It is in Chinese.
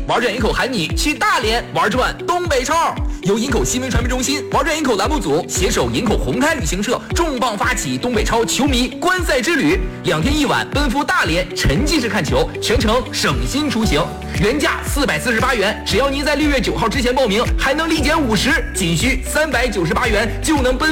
玩转营口喊你去大连玩转东北超。由营口新闻传媒中心、玩转营口栏目组携手营口宏泰旅行社重磅发起东北超球迷观赛之旅，2天1晚奔赴大连沉浸式看球，全程省心出行，原价448元，只要您在6月9号之前报名，还能立减50，仅需398元就能奔